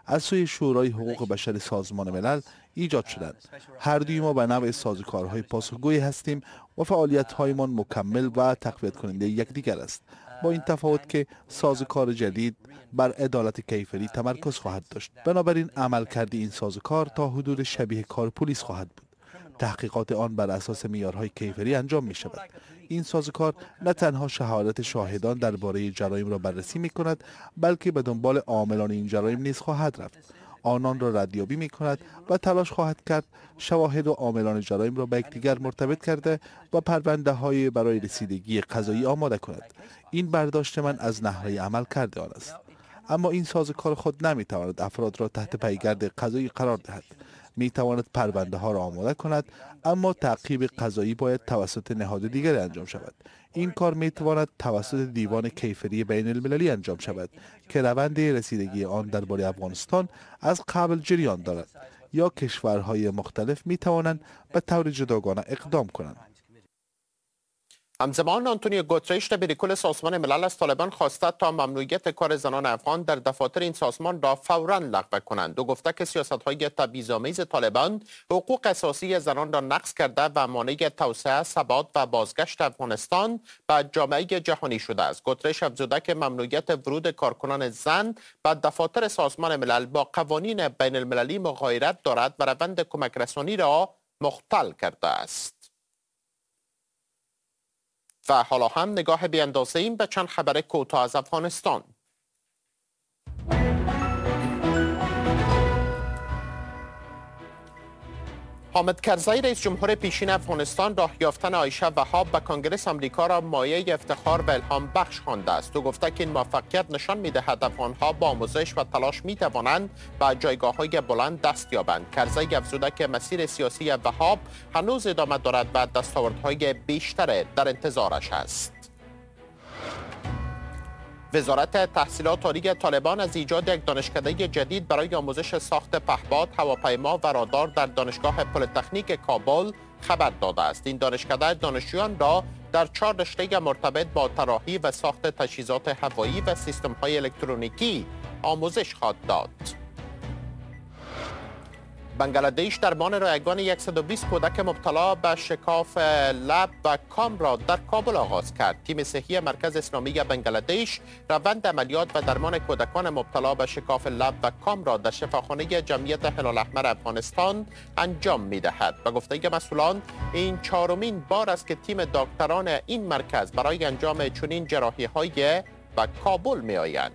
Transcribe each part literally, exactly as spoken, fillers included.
از سوی شورای حقوق بشر سازمان ملل ایجاد شدند. هر دوی ما به نوع سازوکارهای پاسخگویی هستیم و فعالیت‌هایمان مکمل و تقویت کننده یکدیگر است، با این تفاوت که سازوکار جدید بر عدالت کیفری تمرکز خواهد داشت. بنابراین عملکرد این سازوکار تا حدود شبیه کار پلیس خواهد بود. تحقیقات آن بر اساس معیارهای کیفری انجام می شود. این سازوکار نه تنها شهادت شاهدان درباره جرایم را بررسی می کند، بلکه به دنبال عاملان این جرایم نیز خواهد رفت. آنان را ردیابی می کند و تلاش خواهد کرد شواهد و عاملان جرایم را به یکدیگر مرتبط کرده و پرونده های برای رسیدگی قضایی آماده کند. این برداشت من از نحوه عمل کرده آن است. اما این سازوکار خود نمی تواند افراد را تحت پیگرد قضایی قرار دهد. می تواند پرونده ها را آماده کند، اما تعقیب قضایی باید توسط نهاد دیگری انجام شود. این کار می تواند توسط دیوان کیفری بین المللی انجام شود که روند رسیدگی آن درباره افغانستان از قبل جریان دارد، یا کشورهای مختلف می توانند به طور جداگانه اقدام کنند. همزمان آنتونیو گوترش دبیر کل سازمان ملل از طالبان خواسته تا ممنوعیت کار زنان افغان در دفاتر این سازمان را فوراً لغو کنند. او گفته که سیاست‌های تبعیض‌آمیز طالبان حقوق اساسی زنان را نقض کرده و مانع توسعه، ثبات و بازگشت افغانستان به جامعه جهانی شده است. گوترش افزوده که ممنوعیت ورود کارکنان زن به دفاتر سازمان ملل با قوانین بین المللی مغایرت دارد و روند کمک رسانی را مختل کرده است. و حالا هم نگاه بیاندازیم به چند خبر کوتاه از افغانستان. حامد کرزی رئیس جمهور پیشین افغانستان راه یافتن عایشه وهاب به کنگره آمریکا را مایه افتخار و الهام بخش خوانده است. او گفته که این موفقیت نشان می‌دهد افغان‌ها با آموزش و تلاش می‌توانند به جایگاه‌های بلند دست یابند. کرزی افزوده که مسیر سیاسی وهاب هنوز ادامه دارد و دستاوردهای بیشتر در انتظارش است. وزارت تحصیلات عالی طالبان از ایجاد یک دانشکده جدید برای آموزش ساخت پهپاد، هواپیما و رادار در دانشگاه پلی‌تکنیک کابل خبر داده است. این دانشکده دانشجویان را در چهار رشته مرتبط با طراحی و ساخت تجهیزات هوایی و سیستم‌های الکترونیکی آموزش خواهد داد. بنگلادش درمان رایگان صد و بیست کودک مبتلا به شکاف لب و کام را در کابل آغاز کرد. تیم صحی مرکز اسلامی بنگلادش روند عملیات و درمان کودکان مبتلا به شکاف لب و کام را در شفاخانه جمعیت هلال احمر افغانستان انجام می‌دهد. و گفته مسئولان این چهارمین بار است که تیم دکتران این مرکز برای انجام چنین جراحی‌های به کابل می‌آیند.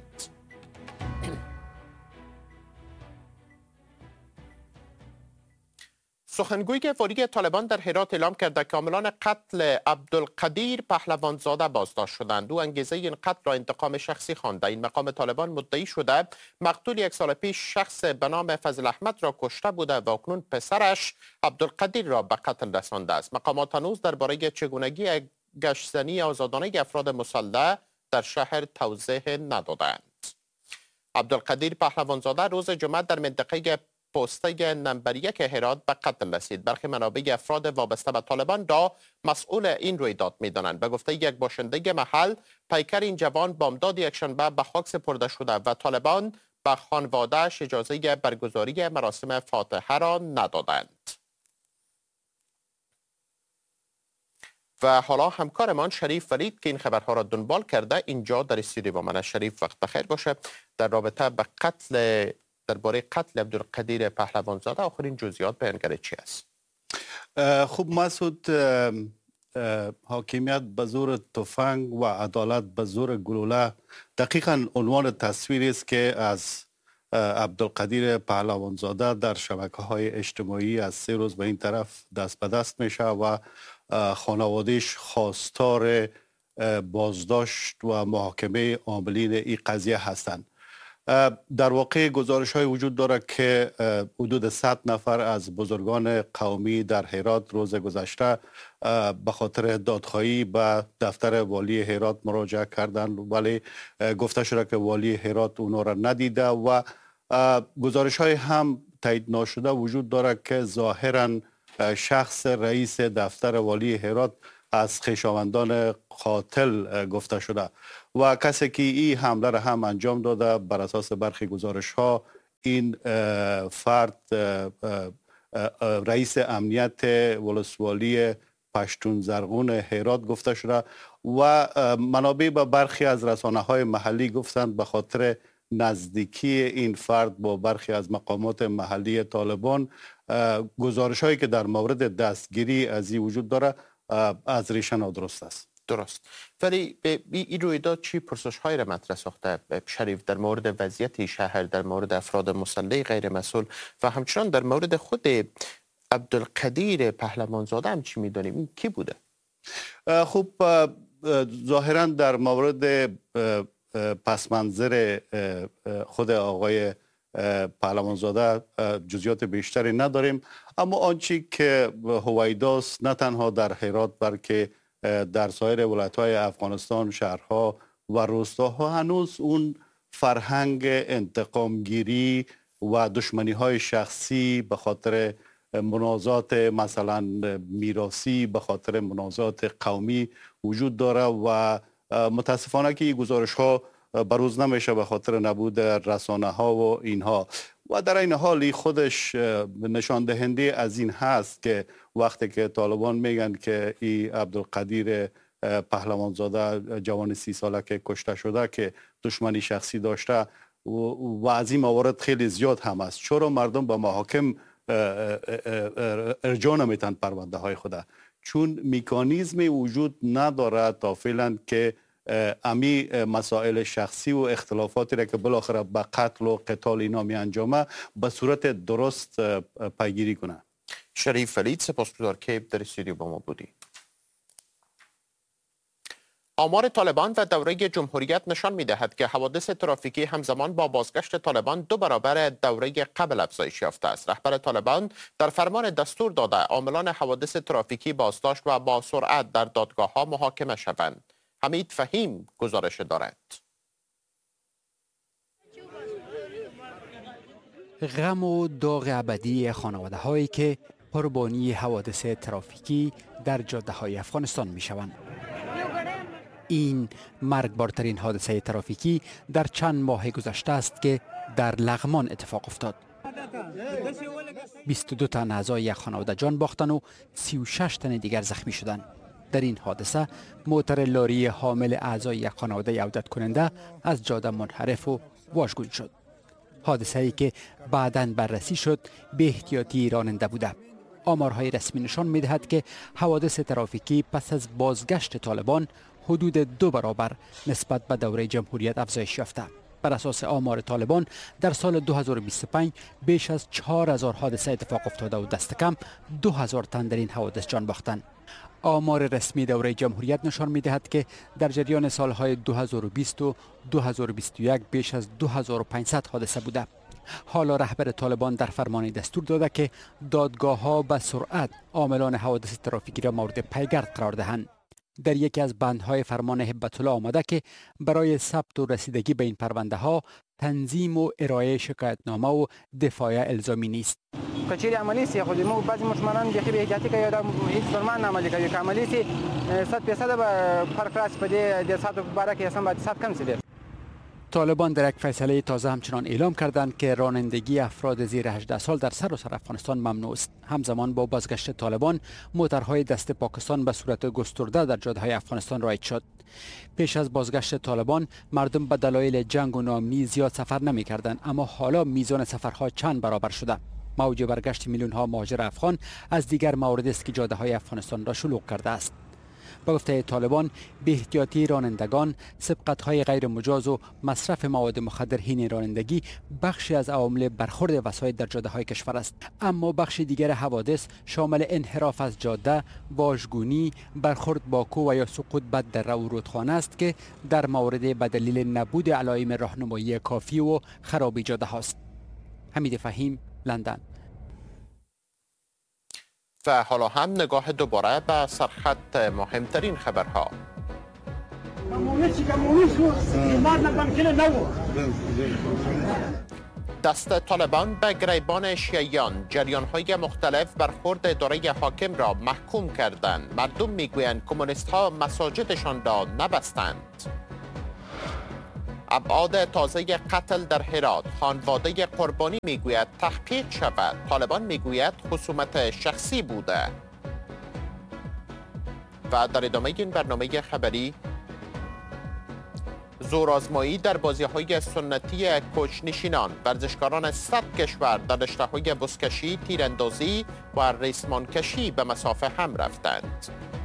سخنگوی ولی طالبان در هرات اعلام کرده که عاملان قتل عبدالقدیر پهلوانزاده بازداشت شدند. او انگیزه این قتل را انتقام شخصی خوانده. این مقام طالبان مدعی شده مقتول یک سال پیش شخص به نام فضل احمد را کشته بوده و اکنون پسرش عبدالقدیر را به قتل رسانده است. مقامات هنوز درباره چگونگی گشتزنی آزادانه افراد مسلح در شهر توضیح ندادند. عبدالقدیر پهلوانزاده روز جمعه در منطقه پسته نمبر یک هرات به قتل رسید. برخی منابع افراد وابسته به طالبان را مسئول این رویداد می‌دانند. به گفته یک باشنده محل، پیکر این جوان بامداد یکشنبه به خاک سپرده شده و طالبان به خانواده‌اش اجازه برگزاری مراسم فاتحه را ندادند. و حالا همکارمان شریف ولید که این خبرها را دنبال کرده اینجا در استودیو با من. شریف وقت بخیر باشه. در رابطه به قتل درباره قتل عبدالقدیر پهلوانزاده آخرین جزئیات بیانگر چی است؟ خوب مسعود، حاکمیت به زور تفنگ و عدالت به زور گلوله دقیقاً عنوان تصویری است که از عبدالقدیر پهلوانزاده در شبکه‌های اجتماعی از سه روز به این طرف دست به دست میشه و خانواده‌اش خواستار بازداشت و محاکمه عاملین این قضیه هستند. در واقع گزارش های وجود دارد که حدود صد نفر از بزرگان قومی در هرات روز گذشته به خاطر دادخواهی به دفتر والی هرات مراجعه کردند، ولی گفته شده که والی هرات اونا را ندیده و گزارش های هم تایید ناشده وجود دارد که ظاهرا شخص رئیس دفتر والی هرات از خویشاوندان قاتل گفته شده و کسی که این حمله را هم انجام داده بر اساس برخی گزارش ها این فرد رئیس امنیت ولسوالی پشتون زرغون هرات گفته شده و منابع به برخی از رسانه های محلی گفتند به خاطر نزدیکی این فرد با برخی از مقامات محلی طالبان گزارش هایی که در مورد دستگیری از این وجود داره از ریشه نادرست است. درست. ولی این رویداد چی پرسش های را مطرح ساخته شریف در مورد وضعیت شهر، در مورد افراد مسلح غیر مسئول و همچنان در مورد خود عبدالقدیر پهلوانزاده هم چی میدانیم؟ این کی بوده؟ خب ظاهرا در مورد پس منظر خود آقای پهلوانزاده جزئیات بیشتری نداریم، اما آنچه که هویداست نه تنها در هرات بلکه در سایر ولایت‌های افغانستان، شهرها و روستاها هنوز اون فرهنگ انتقامگیری و دشمنی‌های شخصی به خاطر منازعات مثلا میراثی، به خاطر منازعات قومی وجود داره و متاسفانه که این گزارش‌ها بروز نمیشه به خاطر نبود رسانه‌ها و اینها. و در این حال خودش نشان دهنده از این هست که وقتی که طالبان میگن که این عبدالقدیر پهلوانزاده جوان سی ساله که کشته شده که دشمنی شخصی داشته و از این موارد خیلی زیاد هم است، چرا مردم به محاکم ارجاع نمیتن پرونده های خود؟ چون میکانیزمی وجود نداره تا فعلا که امی مسائل شخصی و اختلافاتی را که بالاخره به قتل و قتال اینا می انجامه به صورت درست پیگیری کنه. شریف ولید، سپاسگزار که در استودیو با ما بودی. آمار طالبان و دوره جمهوریت نشان می‌دهد که حوادث ترافیکی همزمان با بازگشت طالبان دو برابر دوره قبل افزایش یافته است. رهبر طالبان در فرمان دستور داده عاملان حوادث ترافیکی بازداشت و با سرعت در دادگاه‌ها محاکمه شوند. حمید فهیم گزارش دارد. غم و داغ ابدی خانواده هایی که قربانی حوادث ترافیکی در جاده های افغانستان می شوند. این مرگبارترین حادثه ترافیکی در چند ماه گذشته است که در لغمان اتفاق افتاد. بیست و دو تن اعضای یک خانواده جان باختند و سی و شش تن دیگر زخمی شدند. در این حادثه موتور لاری حامل اعضای یک خانواده عودت کننده از جاده منحرف و واژگون شد. حادثه ای که بعداً بررسی شد به احتیاطی راننده بوده. آمارهای رسمی نشان می‌دهد که حوادث ترافیکی پس از بازگشت طالبان حدود دو برابر نسبت به دوره جمهوریت افزایش یافته. بر اساس آمار طالبان در سال دو هزار و بیست و پنج بیش از چهار هزار حادثه اتفاق افتاده و دست کم دو هزار تن در این حوادث جان باختند. آمار رسمی دوره جمهوریت نشان می‌دهد که در جریان سالهای دو هزار و بیست و دو هزار و بیست و یک بیش از دو هزار و پانصد حادثه بوده. حالا رهبر طالبان در فرمان دستور داده که دادگاه‌ها به سرعت عاملان حوادث ترافیکی را مورد پیگرد قرار دهند. در یکی از بندهای فرمان هبت الله آمده که برای ثبت و رسیدگی به این پرونده ها تنظیم و ارائه شکایتنامه و دفاع الزامی نیست. کچری عملی سی خود ما بعضی مشمران بخی به احتیاطی که یا هیچ فرمان عملی کوي عملی سی صد درصد به فرق راست بده د صد باره کې اصلا باید صد کم سیده. طالبان در یک فیصله تازه همچنان اعلام کردند که رانندگی افراد زیر هجده سال در سراسر افغانستان ممنوع است. همزمان با بازگشت طالبان موتورهای دست پاکستان به صورت گسترده در جاده‌های افغانستان رایج شد. پیش از بازگشت طالبان مردم به دلایل جنگ و ناامنی زیاد سفر نمی‌کردند، اما حالا میزان سفرها چند برابر شده. موج برگشت میلیون ها مهاجر افغان از دیگر مواردی است که جاده‌های افغانستان را شلوغ کرده است. با گفته طالبان به احتیاطی رانندگان، سبقت‌های غیر مجاز و مصرف مواد مخدر حین رانندگی بخشی از عوامل برخورد وسایط در جاده‌های کشور است، اما بخش دیگر حوادث شامل انحراف از جاده، واژگونی، برخورد با کوه و یا سقوط بد در رو و رودخانه است که در مورد به دلیل نبود علائم راهنمایی کافی و خرابی جاده هاست. حمید فهیم، لندن. و حالا هم نگاه دوباره به سرخط مهمترین خبرها. دست طالبان به گریبان شیعیان، جریان‌های مختلف برخورد اداره حاکم را محکوم کردند. مردم میگویند کمونیست‌ها مساجدشان را نبستند. ابعاد تازه قتل در هرات. خانواده قربانی میگوید تحقیق شود. طالبان میگوید خصومت شخصی بوده. و در ادامه این برنامه خبری، زورآزمایی در بازی‌های سنتی کوچ‌نشینان. ورزشکاران صد کشور در رشته‌های بزکشی، تیراندازی و ریسمان کشی به مسافه هم رفتند.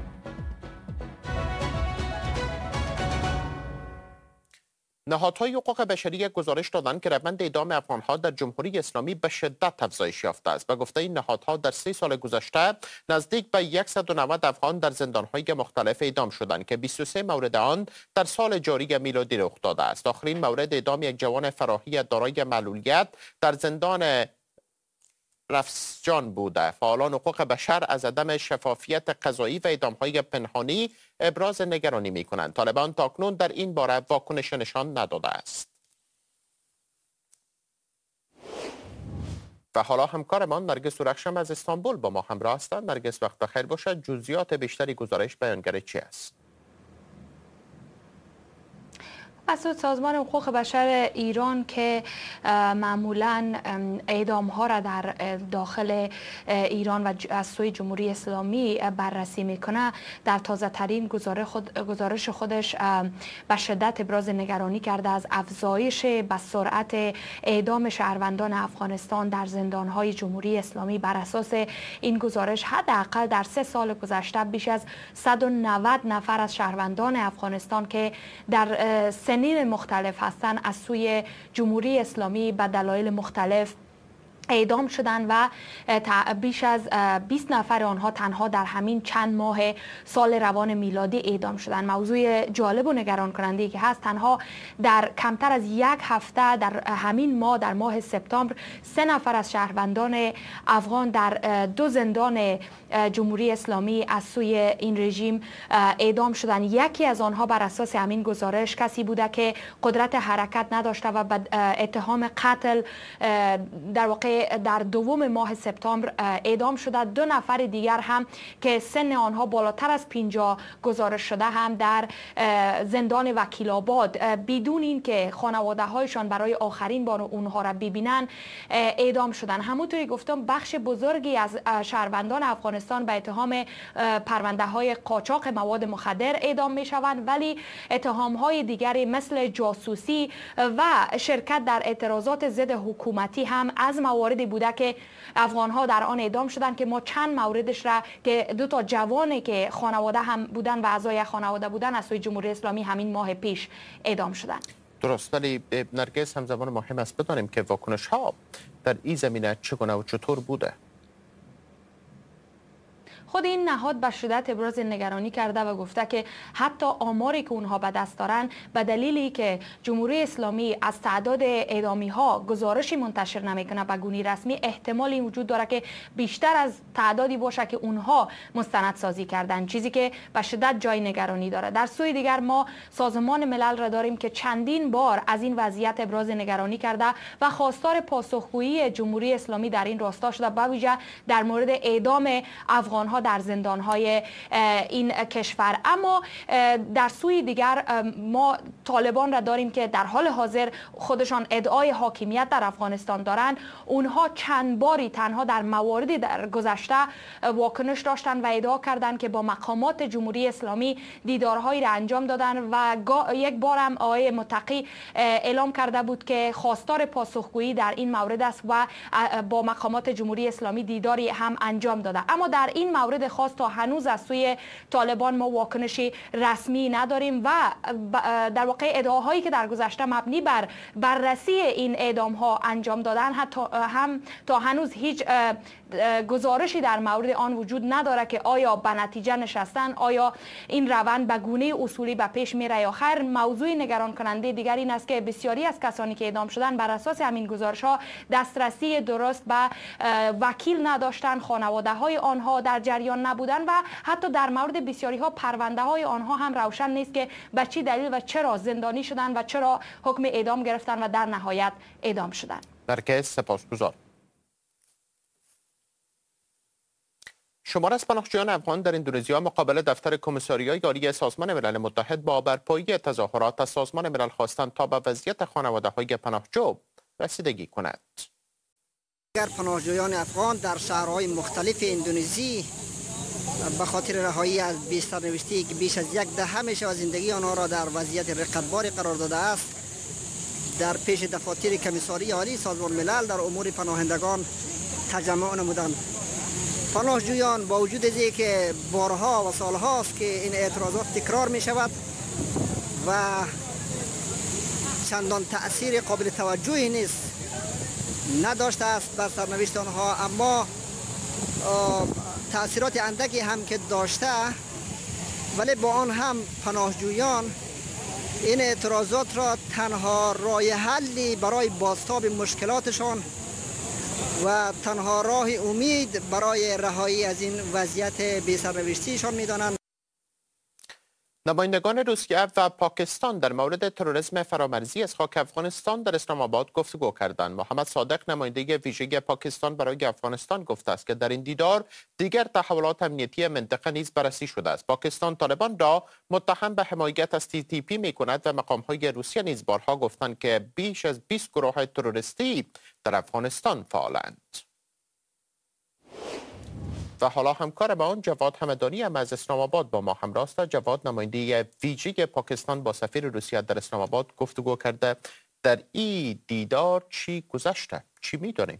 نهادهای حقوق بشری گزارش دادند که روند اعدام افغان‌ها در جمهوری اسلامی به شدت افزایش یافته است. به گفته این نهادها در سه سال گذشته نزدیک به صد و نود افغان در زندان‌های مختلف اعدام شدند که بیست و سه مورد آن در سال جاری میلادی رخ داده است. آخرین مورد اعدام یک جوان فراحی دارای معلولیت در زندان رفسنجان بوده. فعالان حقوق بشر از عدم شفافیت قضایی و اعدام‌های پنهانی ابراز نگرانی می‌کنند. طالبان تاکنون در این باره واکنش نشان نداده است. و حالا همکارمان نرگس سورخشم از استانبول با ما همراه هستند. نرگس، وقت بخیر باشد. جزئیات بیشتری گزارش بیانگر چی است؟ مسعود، سازمان حقوق بشر ایران که معمولاً اعدام ها را در داخل ایران و از سوی جمهوری اسلامی بررسی میکنه، در تازه ترین گزارش خودش به شدت ابراز نگرانی کرده از افزایش به سرعت اعدام شهروندان افغانستان در زندان های جمهوری اسلامی. بر اساس این گزارش حداقل در سه سال گذشته بیش از صد و نود نفر از شهروندان افغانستان که در سنین مختلف هستند از سوی جمهوری اسلامی به دلایل مختلف اعدام شدند و بیش از بیست نفر آنها تنها در همین چند ماه سال روان میلادی اعدام شدند. موضوع جالب و نگران کننده که هست، تنها در کمتر از یک هفته در همین ماه، در ماه سپتامبر، سه نفر از شهروندان افغان در دو زندان جمهوری اسلامی از سوی این رژیم اعدام شدند. یکی از آنها بر اساس همین گزارش کسی بوده که قدرت حرکت نداشته و به اتهام قتل در واقع در دوم ماه سپتامبر اعدام شده. دو نفر دیگر هم که سن آنها بالاتر از پنجاه گزارش شده هم در زندان وکیل آباد بدون اینکه خانواده هایشان برای آخرین بار اونها را ببینن اعدام شدن. همونطوری گفتم بخش بزرگی از شهروندان افغانستان به اتهام پرونده های قاچاق مواد مخدر اعدام می شوند، ولی اتهام های دیگری مثل جاسوسی و شرکت در اعتراضات ضد حکومتی هم از موارد بوده که افغان ها در آن اعدام شدند که ما چند موردش را که دو تا جوانی که خانواده هم بودن و اعضای خانواده بودن از سوی جمهوری اسلامی همین ماه پیش اعدام شدند. درست، ولی نرگس همزمان مهم است بدانیم که واکنش ها در این زمینه چگونه و چطور بوده؟ خود این نهاد به شدت ابراز نگرانی کرده و گفته که حتی آماری که اونها به دست دارن به دلیلی که جمهوری اسلامی از تعداد اعدامی ها گزارشی منتشر نمیکنه به گونه رسمی، احتمال این وجود داره که بیشتر از تعدادی باشه که اونها مستند سازی کردن، چیزی که به شدت جای نگرانی داره. در سوی دیگر ما سازمان ملل را داریم که چندین بار از این وضعیت ابراز نگرانی کرده و خواستار پاسخگویی جمهوری اسلامی در این راستا شده، به ویژه در مورد اعدام افغان ها در زندان‌های این کشور. اما در سوی دیگر ما طالبان را داریم که در حال حاضر خودشان ادعای حاکمیت در افغانستان دارند. اونها چند باری تنها در مواردی در گذشته واکنش داشتند و ادعا کردند که با مقامات جمهوری اسلامی دیدارهایی را انجام دادند و یک بار هم آقای متقی اعلام کرده بود که خواستار پاسخگویی در این مورد است و با مقامات جمهوری اسلامی دیداری هم انجام داده. اما در این مورد خاص تا هنوز از سوی طالبان ما واکنشی رسمی نداریم و در واقع ادعاهایی که در گذشته مبنی بر بررسی این اعدام ها انجام دادن حتی هم تا هنوز هیچ گزارشی در مورد آن وجود نداره که آیا به نتیجه نشستن، آیا این روند به گونه اصولی به پیش میره یا خیر. موضوع نگران کننده دیگر این است که بسیاری از کسانی که اعدام شدن بر اساس همین گزارش ها دسترسی درست به وکیل نداشتن، خانواده های آنها در جریان نبودن و حتی در مورد بسیاری ها پرونده های آنها هم روشن نیست که به چه دلیل و چرا زندانی شدن و چرا حکم اعدام گرفتن و در نهایت اعدام شدن. نرگس، سپاسگزار. شمار از پناهجویان افغان در اندونزیا مقابل دفتر کمیساریای عالی سازمان ملل متحد با برپایی تظاهرات از سازمان ملل خواستند تا به وضعیت خانواده‌های پناهجو رسیدگی کند. اگر پناهجویان افغان در شهرهای مختلف اندونزی به خاطر رهایی از بی سرنوشتی که بیش از یک دهه میشه و زندگی آنها را در وضعیت رقتباری قرار داده است، در پیش دفاتر کمیساری عالی سازمان ملل در امور پناهندگان تجمع نمودند. پناهجویان با وجود از اینکه بارها و سالهاست که این اعتراضات تکرار می شود و چندان تأثیر قابل توجهی نیست نداشته است بر سرنوشت آنها، اما تأثیرات اندکی هم که داشته، ولی با آن هم پناهجویان این اعتراضات را تنها راه حلی برای بازتاب مشکلاتشان و تنها راه امید برای رهایی از این وضعیت بی‌سرنوشتیشان می‌دانند. نمایندگان روسیه و پاکستان در مورد تروریسم فرامرزی از خاک افغانستان در اسلام آباد گفتگو کردند. محمد صادق نماینده ویژه پاکستان برای افغانستان گفته است که در این دیدار دیگر تحولات امنیتی منطقه نیز بررسی شده است. پاکستان طالبان را متهم به حمایت از تی تی پی می کند و مقام‌های روسیه نیز بارها گفتند که بیش از بیست گروه تروریستی در افغانستان فعالند. و حالا همکار با آن جواد همدانی هم از اسلام آباد با ما همراه است. جواد، نماینده ویژه پاکستان با سفیر روسیه در اسلام آباد گفتگو کرده. در این دیدار چی گذشته؟ چی می‌دانیم؟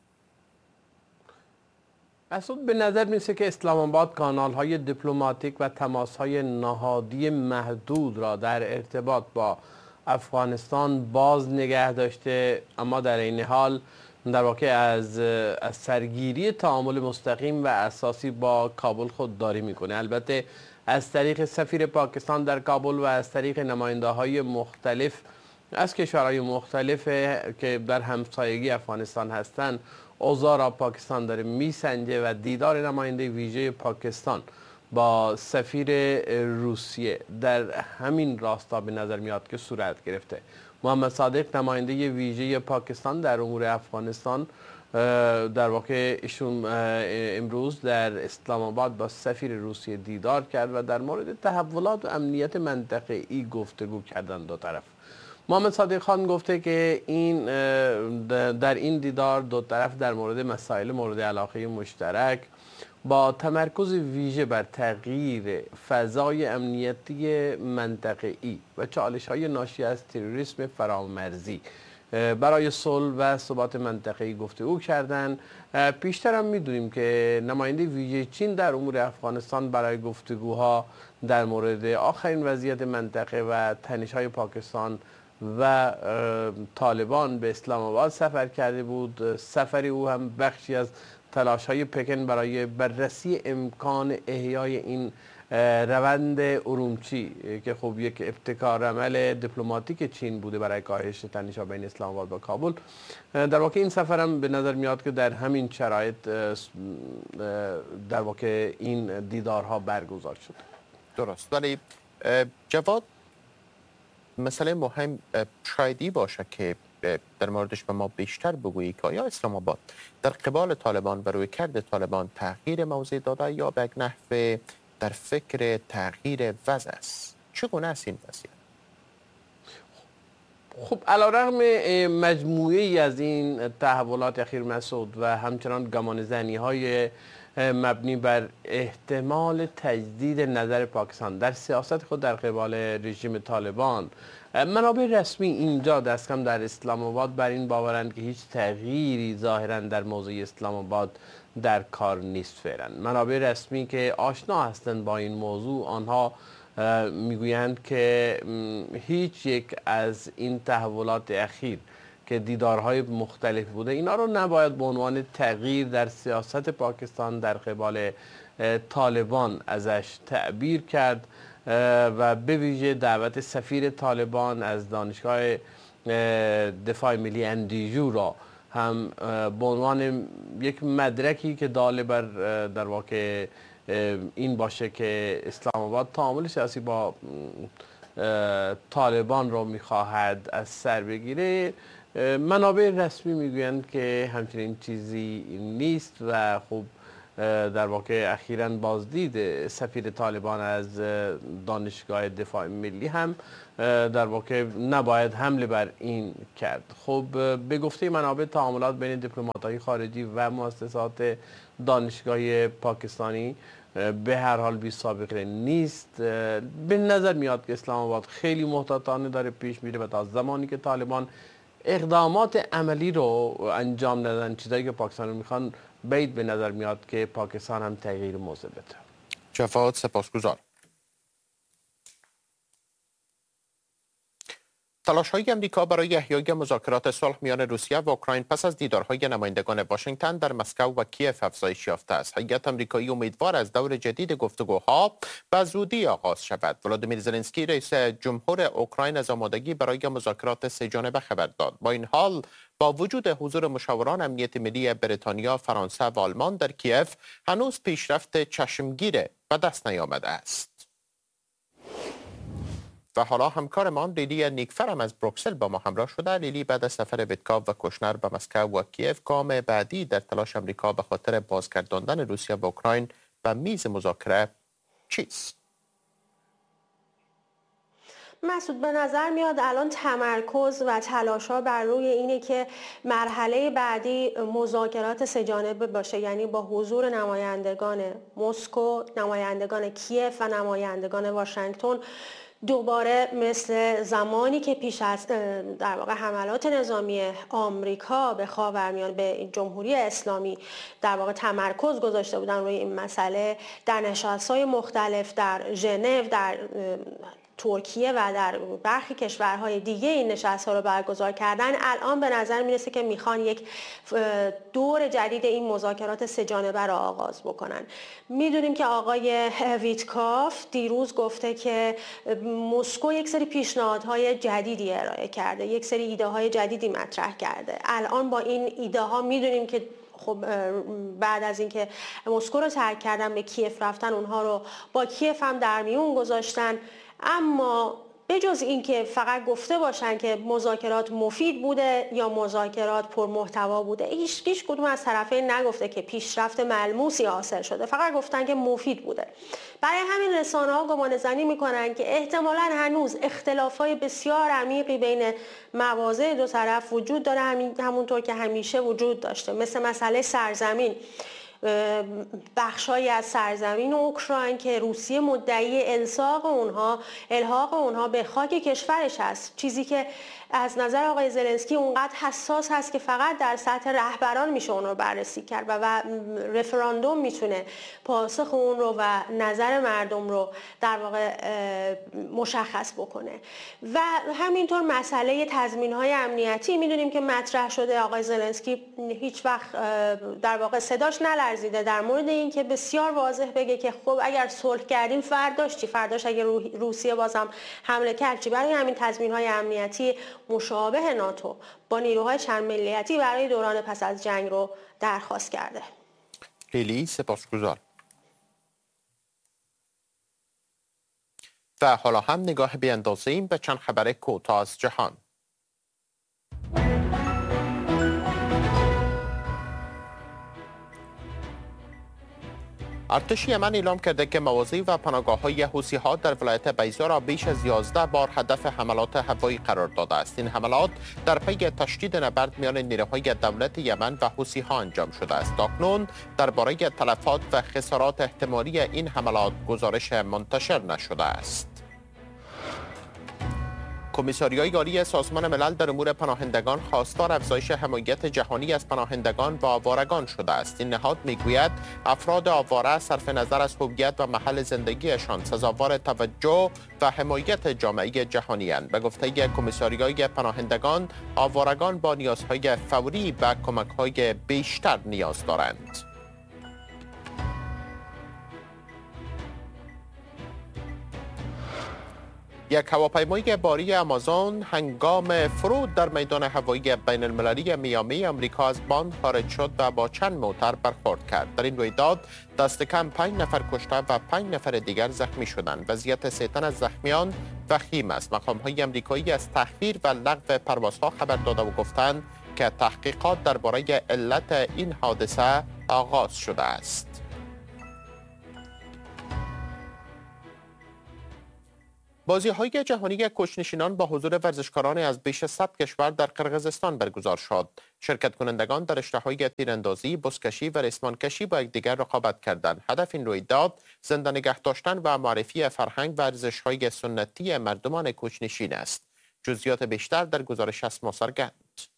مسعود، به نظر می‌رسه که اسلام آباد کانال‌های دیپلماتیک و تماس‌های نهادی محدود را در ارتباط با افغانستان باز نگه داشته، اما در این حال در واقع از از سرگیری تعامل مستقیم و اساسی با کابل خودداری میکنه. البته از طریق سفیر پاکستان در کابل و از طریق نماینده های مختلف از کشورهای مختلف که در همسایگی افغانستان هستند اوضاع را پاکستان داره میسنجه و دیدار نماینده ویژه پاکستان با سفیر روسیه در همین راستا به نظر میاد که صورت گرفته. محمد صادق نماینده ویژه پاکستان در امور افغانستان در واقع ایشون امروز در اسلام آباد با سفیر روسیه دیدار کرد و در مورد تحولات و امنیت منطقه ای گفتگو کردند دو طرف. محمد صادق خان گفته که این در این دیدار دو طرف در مورد مسائل مورد علاقه مشترک با تمرکز ویژه بر تغییر فضای امنیتی منطقه‌ای و چالش‌های ناشی از تروریسم فرامرزی برای صلح و ثبات منطقه‌ای گفتگو کردند. پیشتر هم می‌دونیم که نماینده ویژه چین در امور افغانستان برای گفتگوها در مورد آخرین وضعیت منطقه و تنش‌های پاکستان و طالبان به اسلام آباد سفر کرده بود. سفر او هم بخشی از تلاش‌های پکن برای بررسی امکان احیای این روند ارومچی که خب یک ابتکار عمل دیپلماتیک چین بوده برای کاهش تنش‌ها بین اسلام آباد و کابل. در واقع این سفر هم به نظر میاد که در همین شرایط در واقع این دیدارها برگزار شد. درست، ولی جواد مسئله مهم شایدی باشه که در موردش به ما بیشتر بگویی که آیا اسلام آباد در قبال طالبان و رویکرد طالبان تغییر موضع داده یا به یک نحو در فکر تغییر وضع است؟ چگونه است این وضعیت؟ خب علیرغم مجموعه ای از این تحولات اخیر مسعود و همچنان گمانه‌زنی های مبنی بر احتمال تجدید نظر پاکستان در سیاست خود در قبال رژیم طالبان، منابع رسمی اینجا دست کم در اسلام آباد بر این باورند که هیچ تغییری ظاهرا در موضوع اسلام آباد در کار نیست فعلا. منابع رسمی که آشنا هستند با این موضوع آنها میگویند که هیچ یک از این تحولات اخیر که دیدارهای مختلف بوده اینا رو نباید به عنوان تغییر در سیاست پاکستان در قبال طالبان ازش تعبیر کرد و به ویژه دعوت سفیر طالبان از دانشگاه دفاع ملی اندیجو را هم به عنوان یک مدرکی که دال بر در واقع این باشه که اسلام آباد تعامل سیاسی با طالبان را میخواهد از سر بگیره. منابع رسمی میگویند که همچنین چیزی نیست و خب در واقع اخیراً بازدید سفیر طالبان از دانشگاه دفاع ملی هم در واقع نباید حمله بر این کرد. خب به گفته منابع تعاملات بین دیپلمات‌های خارجی و مؤسسات دانشگاه پاکستانی به هر حال بی سابقه نیست. به نظر میاد که اسلام آباد خیلی محتاطانه داره پیش میره و تا زمانی که طالبان اقدامات عملی رو انجام ندن، چیزایی که پاکستان رو میخوان، بعید به نظر میاد که پاکستان هم تغییر موضع بده. جواد سپاسگزار. تلاش‌های امریکا برای احیای مذاکرات صلح میان روسیه و اوکراین پس از دیدارهای نمایندگان واشنگتن در مسکو و کیف افزایش یافته است. هیئت آمریکایی امیدوار از دور جدید گفتگوها به زودی آغاز شود. ولادیمیر زلنسکی رئیس جمهور اوکراین از آمادگی برای مذاکرات سه‌جانبه خبر داد. با این حال با وجود حضور مشاوران امنیت ملی بریتانیا، فرانسه و آلمان در کیف، هنوز پیشرفت چشمگیر به دست نیامده است. و حالا همکارمان لیلی نیکفرم از بروکسل با ما همراه شده. لیلی، بعد از سفر ویتکاف و کوشنر به مسکو و کیف، گام بعدی در تلاش امریکا به خاطر بازگرداندن روسیه و اوکراین به میز مذاکره چیست؟ مسعود، به نظر میاد الان تمرکز و تلاش‌ها بر روی اینه که مرحله بعدی مذاکرات سه‌جانبه باشه، یعنی با حضور نمایندگان مسکو، نمایندگان کیف و نمایندگان واشنگتن، دوباره مثل زمانی که پیش از در واقع حملات نظامی آمریکا به خاورمیانه به جمهوری اسلامی در واقع تمرکز گذاشته بودن روی این مسئله، در نشست‌های مختلف در ژنو، در ترکیه و در برخی کشورهای دیگه این نشست‌ها رو برگزار کردن. الان به نظر میرسه که میخوان یک دور جدید این مذاکرات سه‌جانبه رو آغاز بکنن. میدونیم که آقای ویتکاف دیروز گفته که مسکو یک سری پیشنهادهای جدیدی ارائه کرده، یک سری ایده های جدیدی مطرح کرده. الان با این ایده ها میدونیم که خب بعد از اینکه مسکو رو ترک کردن به کیف رفتن، اونها رو با کیف هم در میون گذاشتن. اما به جز اینکه فقط گفته باشن که مذاکرات مفید بوده یا مذاکرات پرمحتوا بوده، هیچ هیچ کدوم از طرفین نگفته که پیشرفت ملموسی حاصل شده، فقط گفتن که مفید بوده. برای همین رسانه‌ها گمانه‌زنی میکنن که احتمالاً هنوز اختلافات بسیار عمیقی بین مواضع دو طرف وجود داره، همین همونطور که همیشه وجود داشته، مثل مسئله سرزمین. بخشایی از سرزمین اوکراین که روسیه مدعی الحاق اونها الحاق اونها به خاک کشورش هست، چیزی که از نظر آقای زلنسکی اونقدر حساس هست که فقط در سطح رهبران میشه اون رو بررسی کرد و, و رفراندوم میتونه پاسخ اون رو و نظر مردم رو در واقع مشخص بکنه. و همینطور مسئله تضمین‌های امنیتی میدونیم که مطرح شده. آقای زلنسکی هیچ وقت در واقع صداش نلرزیده در مورد این که بسیار واضح بگه که خب اگر صلح کردیم فرداش چی؟ فرداش اگر روسیه بازم حمله کرد چی؟ برای همین تضمین‌های امنیتی مشابه ناتو با نیروهای چند ملیتی برای دوران پس از جنگ رو درخواست کرده. لیلی سپاسگزار. و حالا هم نگاه بیاندازیم به چند خبر کوتاه از جهان. ارتش یمن اعلام کرده که مواضع و پناهگاه‌های حوثی‌ها در ولایت بیضا را بیش از یازده بار هدف حملات هوایی قرار داده است. این حملات در پی تشدید نبرد میان نیروهای دولت یمن و حوثی‌ها انجام شده است. تاکنون درباره تلفات و خسارات احتمالی این حملات گزارش منتشر نشده است. کمیساریای عالی سازمان ملل در امور پناهندگان خواستار افزایش حمایت جهانی از پناهندگان و آوارگان شده است. این نهاد میگوید افراد آواره صرف نظر از هویت و محل زندگیشان سزاوار توجه و حمایت جامعه جهانی اند. به گفته کمیساریای پناهندگان، آوارگان با نیازهای فوری و کمک‌های بیشتر نیاز دارند. یک هواپیمای باری آمازون هنگام فرود در میدان هوایی بین المللی میامی آمریکا از باند خارج شد و با چند موتر برخورد کرد. در این رویداد دست کم پنج نفر کشته و پنج نفر دیگر زخمی شدند. وضعیت سه تن از زخمیان وخیم است. مقام‌های آمریکایی از تأخیر و لغو پروازها خبر داده و گفتند که تحقیقات درباره علت این حادثه آغاز شده است. بازی‌های جهانی کوچ‌نشینان با حضور ورزشکاران از بیش از صد کشور در قرقیزستان برگزار شد. شرکت کنندگان در رشته‌های تیراندازی، بزکشی و ریسمانکشی با یکدیگر رقابت کردند. هدف این رویداد زنده نگه داشتن و معرفی فرهنگ و ارزش‌های سنتی مردمان کوچ‌نشین است. جزئیات بیشتر در گزارش از ما سرگند.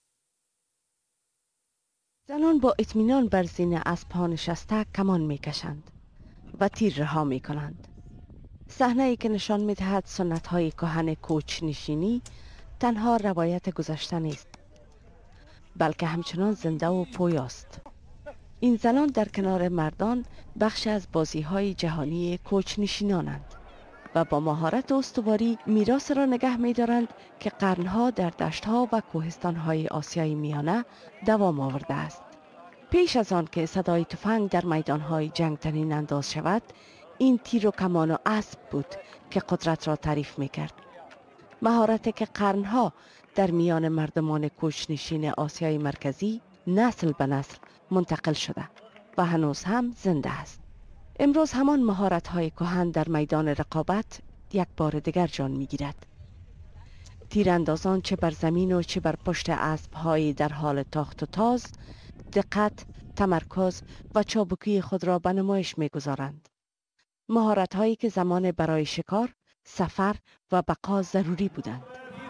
زنان با اطمینان بر زین اسب‌ها نشسته کمان می‌کشند و تیر رها می‌کنند. صحنه‌ای که نشان می‌دهد سنت‌های کهن کوچ‌نشینی تنها روایت گذشته نیست، بلکه همچنان زنده و پویاست. این زنان در کنار مردان بخش از بازی‌های جهانی کوچ‌نشینانند و با مهارت و استواری میراث را نگه می‌دارند که قرنها در دشت‌ها و کوهستان‌های آسیای میانه دوام آورده است. پیش از آن که صدای تفنگ در میدان‌های جنگ طنین انداز شود، این تیر و کمان و اسب بود که قدرت را تعریف می‌کرد. مهارتی که قرنها در میان مردمان کوچ‌نشین آسیای مرکزی نسل به نسل منتقل شده و هنوز هم زنده است. امروز همان مهارت‌های کهن در میدان رقابت یک بار دیگر جان می‌گیرد. تیراندازان چه بر زمین و چه بر پشت اسب‌های در حال تاخت و تاز، دقت، تمرکز و چابکی خود را به نمایش می‌گذارند. مهارت‌هایی که زمان برای شکار، سفر و بقا ضروری بودند.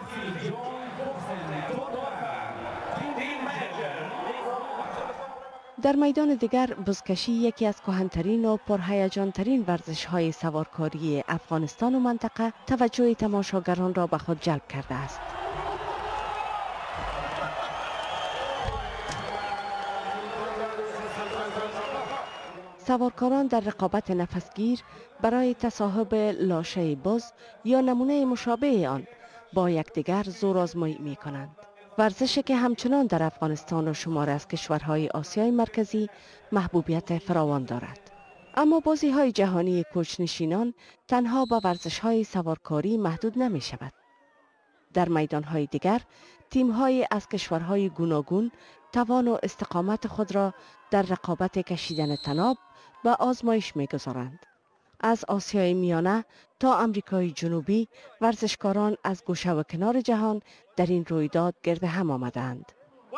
در میدان دیگر بزکشی یکی از کهن‌ترین و پرهیجان‌ترین ورزش‌های سوارکاری افغانستان و منطقه توجه تماشاگران را به خود جلب کرده است. سوارکاران در رقابت نفسگیر برای تصاحب لاشه بز یا نمونه مشابه آن با یکدیگر زور آزمایی می کنند. ورزشی که همچنان در افغانستان و شمار از کشورهای آسیای مرکزی محبوبیت فراوان دارد. اما بازی‌های جهانی کوچ‌نشینان تنها به ورزش‌های سوارکاری محدود نمی شود. در میدان‌های دیگر تیم‌های از کشورهای گوناگون توان و استقامت خود را در رقابت کشیدن طناب و آزمایش می‌گذارند. از آسیای میانه تا امریکای جنوبی ورزشکاران از گوشه و کنار جهان در این رویداد گرد هم آمدند.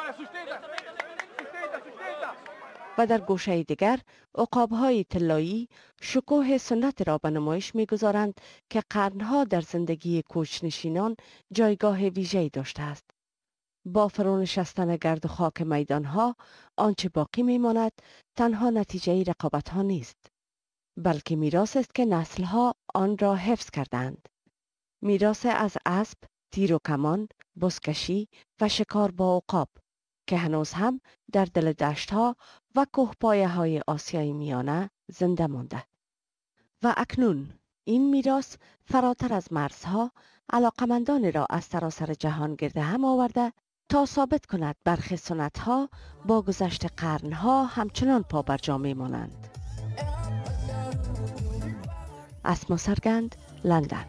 و در گوشه دیگر عقاب‌های طلایی شکوه سنت را به نمایش می‌گذارند که قرنها در زندگی کوچ‌نشینان جایگاه ویژه‌ای داشته است. با فرونشستن گرد و خاک میدانها آنچه باقی میماند تنها نتیجه رقابت‌ها نیست، بلکه میراث است که نسل‌ها آن را حفظ کردند. میراث از اسب، تیر و کمان، بزکشی و شکار با عقاب که هنوز هم در دل دشت‌ها و کوهپایه‌های آسیای میانه زنده مانده. و اکنون این میراث فراتر از مرزها علاقمندان را از سراسر جهان گرد هم آورده تا ثابت کند برخی سنت‌ها با گذشت قرن‌ها همچنان پابرجا می‌مانند. اسما سرگند، لندن.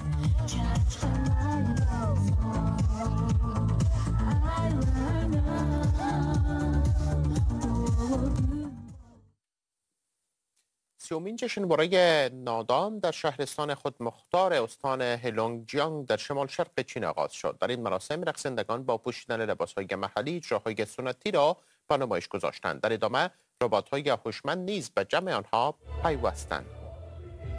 سیومین جشنواره نادام در شهرستان خودمختار استان هلونگجیانگ در شمال شرق چین آغاز شد. در این مراسم رقصندگان با پوشیدن لباس‌های محلی اجراهای سنتی را به نمایش گذاشتند. در ادامه ربات‌های هوشمند نیز به جمع آنها پیوستند.